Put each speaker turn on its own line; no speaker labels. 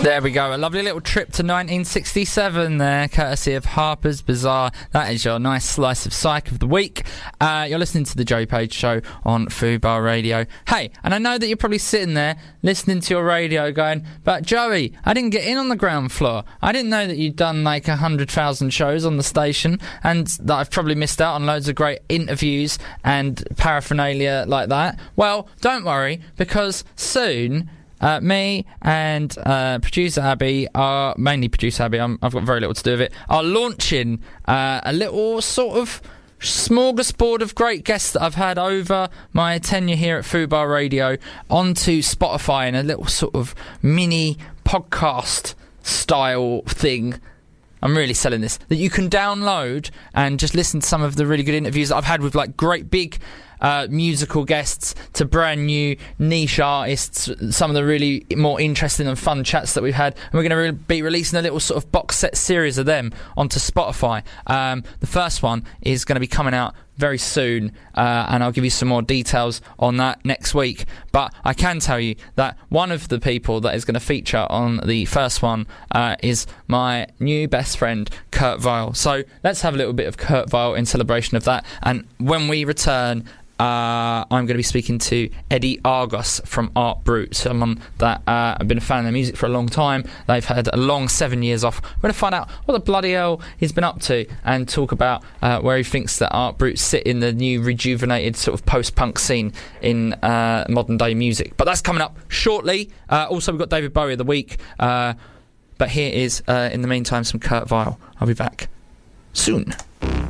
There we go, a lovely little trip to 1967 there, courtesy of Harper's Bazaar. That is your nice slice of psych of the week. You're listening to the Joey Page Show on Fubar Radio. Hey, and I know that you're probably sitting there listening to your radio going, but Joey, I didn't get in on the ground floor. I didn't know that you'd done like 100,000 shows on the station, and that I've probably missed out on loads of great interviews and paraphernalia like that. Well, don't worry, because soon... me and producer Abby are, mainly producer Abby, I've got very little to do with it, are launching a little sort of smorgasbord of great guests that I've had over my tenure here at Fubar Radio onto Spotify in a little sort of mini podcast style thing. I'm really selling this, that you can download and just listen to some of the really good interviews that I've had with like great big musical guests to brand new niche artists, some of the really more interesting and fun chats that we've had, and we're going to be releasing a little sort of box set series of them onto Spotify. The first one is going to be coming out very soon, and I'll give you some more details on that next week. But I can tell you that one of the people that is going to feature on the first one is my new best friend, Kurt Vile. So let's have a little bit of Kurt Vile in celebration of that, and when we return, I'm going to be speaking to Eddie Argos from Art Brut, someone that I've been a fan of their music for a long time. They've had a long 7 years off. We're going to find out what the bloody hell he's been up to and talk about where he thinks that Art Brut sit in the new rejuvenated sort of post-punk scene in modern day music. But that's coming up shortly. Also, we've got David Bowie of the week. But here is, in the meantime, some Kurt Vile. I'll be back soon.